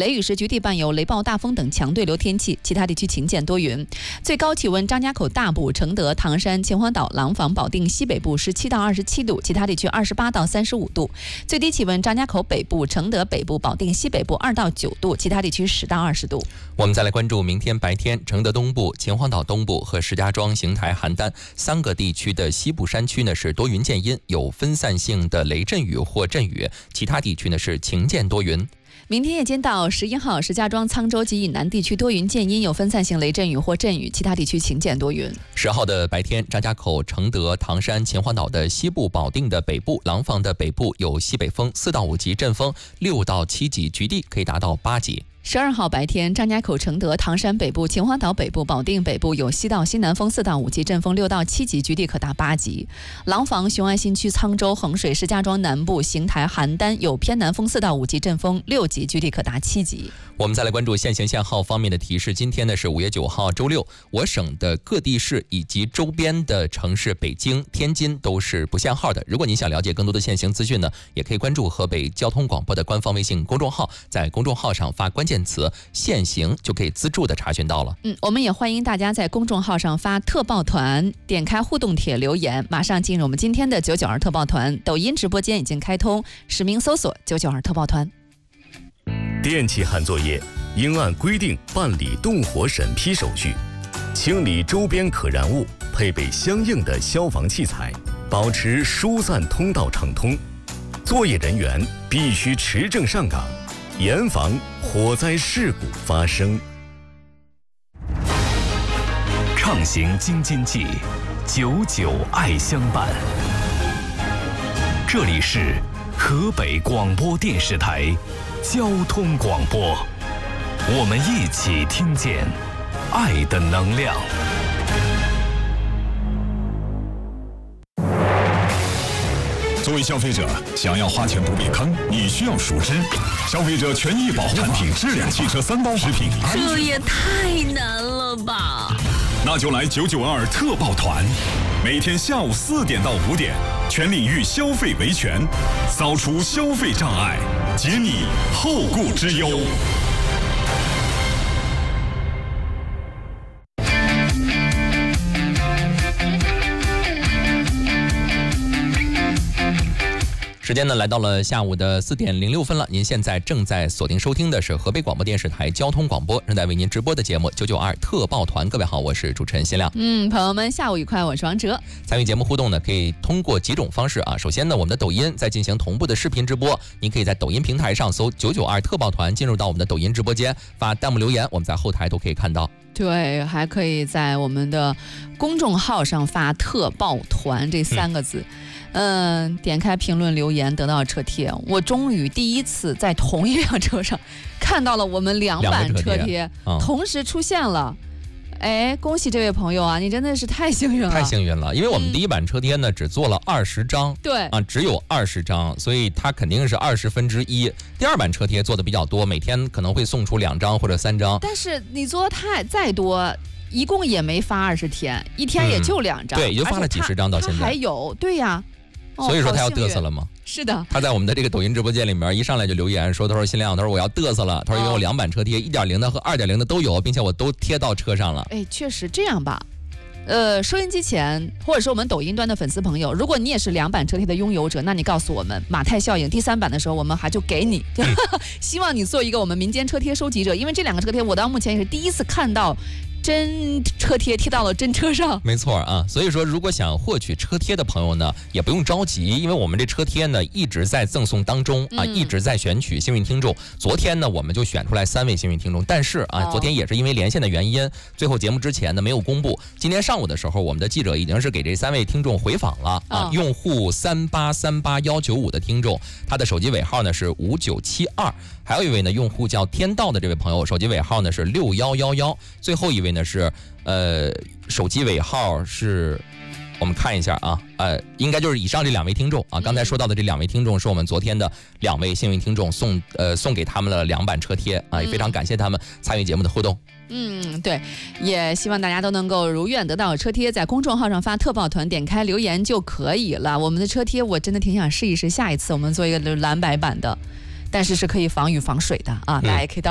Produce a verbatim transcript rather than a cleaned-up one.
雷雨时局地伴有雷暴、大风等强对流天气，其他地区晴见多云。最高气温：张家口、大埔、承德、唐山、秦皇岛、廊坊、保定西北部十七到二十七度，其他地区二十八到三十五度。最低气温：张家口北部、承德北部、保定西北部二到九度，其他地区十到二十度。 我们再来关注明天白天，承德东部、秦皇岛东部和石家庄、邢台、邯郸三个地区的西部山区呢是多云见阴，有分散性的雷阵雨或阵雨，其他地区呢是晴见多云。 明天夜间到十一号，石家庄、沧州及以南地区多云见阴，有分散性雷阵雨或阵雨，其他地区晴见多云。 十号的白天，张家口、承德、唐山、秦皇岛的西部、保定的北部、廊坊的北部有西北风四到五级阵风，六到七级，局地可以达到八级。 十二号白天，张家口、承德、唐山北部、秦皇岛北部、保定北部有西到西南风四到五级阵风，六到七级，局地可达八级。廊坊、雄安新区、沧州、衡水、石家庄南部、邢台、邯郸有偏南风四到五级阵风，六级，局地可达七级。 我们再来关注限行限号方面的提示。今天呢是五月九号周六，我省的各地市以及周边的城市北京、天津都是不限号的。如果你想了解更多的限行资讯呢，也可以关注河北交通广播的官方微信公众号，在公众号上发关键词限行就可以自助的查询到了。 嗯，我们也欢迎大家在公众号上发特报团，点开互动帖留言，马上进入我们今天的九九二特报团。抖音直播间已经开通，实名搜索九九二特报团。 电气焊作业应按规定办理动火审批手续，清理周边可燃物，配备相应的消防器材，保持疏散通道畅通。作业人员必须持证上岗，严防火灾事故发生。 畅行京津冀，九九爱相伴。这里是河北广播电视台交通广播，我们一起听见爱的能量。 作为消费者，想要花钱不避坑，你需要熟知消费者权益保护产品质量、汽车三包食品安全。 这也太难了吧！ 那就来九九二特报团，每天下午四点到五点，全领域消费维权，扫除消费障碍，解你后顾之忧。 时间呢来到了下午的四点零六分了，您现在正在锁定收听的是河北广播电视台交通广播，正在为您直播的节目九九二特报团。各位好，我是主持人辛亮。 嗯，朋友们下午愉快，我是王哲。 参与节目互动呢，可以通过几种方式啊。首先呢，我们的抖音在进行同步的视频直播，您可以在抖音平台上搜九九二特报团，进入到我们的抖音直播间，发弹幕留言，我们在后台都可以看到。 对，还可以在我们的公众号上发特报团这三个字。嗯嗯，点开评论留言得到车贴，我终于第一次在同一辆车上看到了我们两版车贴, 车贴、嗯、同时出现了。哎，恭喜这位朋友啊，你真的是太幸运了， 太幸运了！因为我们第一版车贴呢、嗯、只做了二十张， 对啊，只有二十张，所以它肯定是二十分之一。第二版车贴做的比较多，每天可能会送出两张或者三张。 但是你做太再多，一共也没发二十天，一天也就两张、 嗯，对，也就发了几十张到现在。 还有，对呀。 所以说他要嘚瑟了吗？ 是的， 他在我们的这个抖音直播间里面一上来就留言说，他说辛亮，他说我要嘚瑟了，他说因为我两版车贴，一点零的和二点零的都有，并且我都贴到车上了。 哎，确实这样吧。呃，收音机前或者是我们抖音端的粉丝朋友，如果你也是两版车贴的拥有者，那你告诉我们，马太效应第三版的时候，我们还就给你。希望你做一个我们民间车贴收集者，因为这两个车贴我到目前也是第一次看到。真车贴贴到了真车上， 没错啊。所以说，如果想获取车贴的朋友呢，也不用着急，因为我们这车贴呢一直在赠送当中啊，嗯、一直在选取幸运听众。昨天呢，我们就选出来三位幸运听众，但是啊，昨天也是因为连线的原因，最后节目之前呢没有公布。今天上午的时候，我们的记者已经是给这三位听众回访了啊。哦、用户三八三八幺九五的听众，他的手机尾号呢是五九七二。还有一位呢，用户叫天道的这位朋友，手机尾号呢是六幺幺幺。最后一位呢是呃，手机尾号是，我们看一下啊，呃，应该就是以上这两位听众啊。刚才说到的这两位听众是我们昨天的两位幸运听众，送呃送给他们了两版车贴啊，也非常感谢他们参与节目的互动。 嗯，对，也希望大家都能够如愿得到车贴，在公众号上发特报团，点开留言就可以了。我们的车贴我真的挺想试一试，下一次我们做一个蓝白版的。但是是可以防雨防水的啊，大家也可以到